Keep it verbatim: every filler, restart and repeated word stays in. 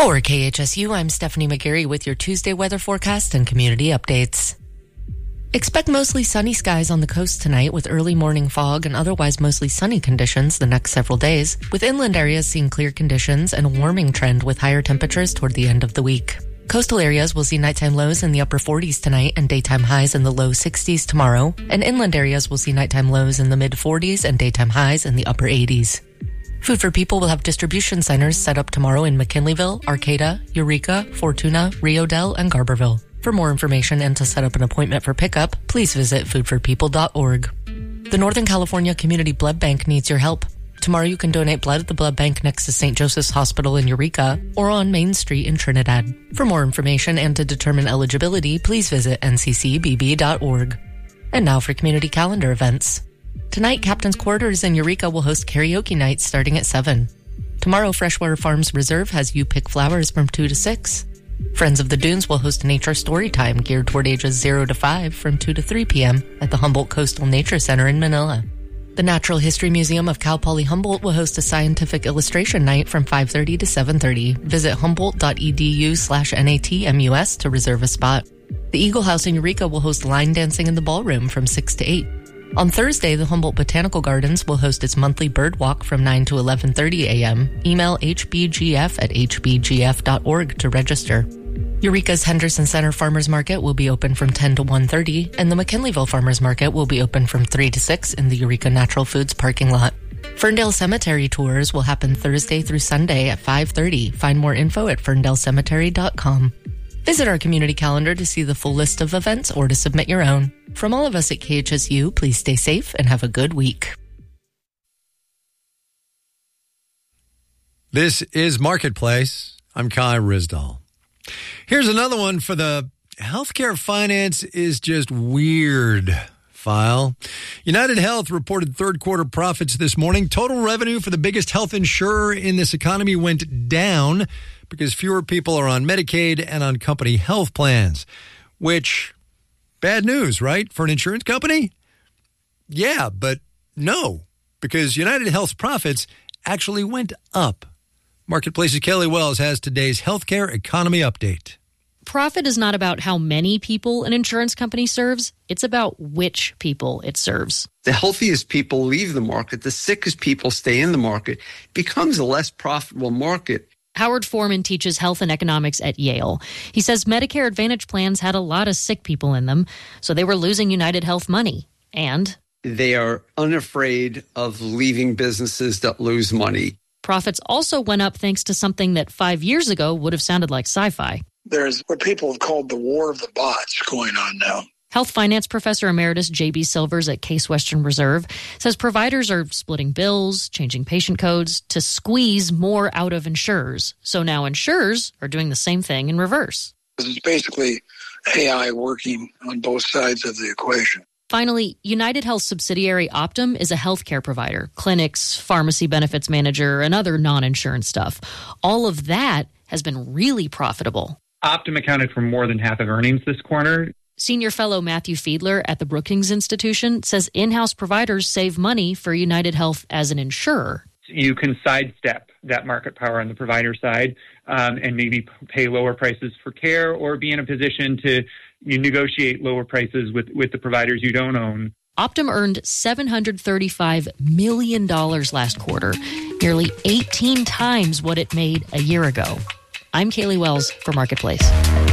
For K H S U, I'm Stephanie McGarry with your Tuesday weather forecast and community updates. Expect mostly sunny skies on the coast tonight with early morning fog and otherwise mostly sunny conditions the next several days, with inland areas seeing clear conditions and a warming trend with higher temperatures toward the end of the week. Coastal areas will see nighttime lows in the upper forties tonight and daytime highs in the low sixties tomorrow, and inland areas will see nighttime lows in the mid forties and daytime highs in the upper eighties. Food for People will have distribution centers set up tomorrow in McKinleyville, Arcata, Eureka, Fortuna, Rio Dell, and Garberville. For more information and to set up an appointment for pickup, please visit food for people dot org. The Northern California Community Blood Bank needs your help. Tomorrow you can donate blood at the blood bank next to Saint Joseph's Hospital in Eureka or on Main Street in Trinidad. For more information and to determine eligibility, please visit N C C B B dot org. And now for community calendar events. Tonight, Captain's Quarters in Eureka will host karaoke nights starting at seven. Tomorrow, Freshwater Farms Reserve has You Pick Flowers from two to six. Friends of the Dunes will host Nature Storytime geared toward ages zero to five from two to three p.m. at the Humboldt Coastal Nature Center in Manila. The Natural History Museum of Cal Poly Humboldt will host a scientific illustration night from five thirty to seven thirty. Visit humboldt.edu slash NATMUS to reserve a spot. The Eagle House in Eureka will host line dancing in the ballroom from six to eight. On Thursday, the Humboldt Botanical Gardens will host its monthly bird walk from nine to eleven thirty a.m. Email h b g f at h b g f dot org to register. Eureka's Henderson Center Farmers Market will be open from ten to one thirty, and the McKinleyville Farmers Market will be open from three to six in the Eureka Natural Foods parking lot. Ferndale Cemetery tours will happen Thursday through Sunday at five thirty. Find more info at ferndale cemetery dot com. Visit our community calendar to see the full list of events or to submit your own. From all of us at K H S U, please stay safe and have a good week. This is Marketplace. I'm Kai Rizdal. Here's another one for the healthcare finance is just weird file. United Health reported third quarter profits this morning. Total revenue for the biggest health insurer in this economy went down because fewer people are on Medicaid and on company health plans, which, bad news, right, for an insurance company? Yeah, but no, because United Health's profits actually went up. Marketplace's Kelly Wells has today's healthcare economy update. Profit is not about how many people an insurance company serves. It's about which people it serves. The healthiest people leave the market. The sickest people stay in the market. It becomes a less profitable market. Howard Foreman teaches health and economics at Yale. He says Medicare Advantage plans had a lot of sick people in them, so they were losing United Health money. And they are unafraid of leaving businesses that lose money. Profits also went up thanks to something that five years ago would have sounded like sci-fi. There's what people have called the war of the bots going on now. Health finance professor emeritus J B Silvers at Case Western Reserve says providers are splitting bills, changing patient codes to squeeze more out of insurers. So now insurers are doing the same thing in reverse. It's basically A I working on both sides of the equation. Finally, United Health subsidiary Optum is a healthcare provider, clinics, pharmacy benefits manager, and other non-insurance stuff. All of that has been really profitable. Optum accounted for more than half of earnings this quarter. Senior fellow Matthew Fiedler at the Brookings Institution says in-house providers save money for United Health as an insurer. You can sidestep that market power on the provider side um, and maybe pay lower prices for care or be in a position to you negotiate lower prices with, with the providers you don't own. Optum earned seven hundred thirty-five million dollars last quarter, nearly eighteen times what it made a year ago. I'm Kaylee Wells for Marketplace.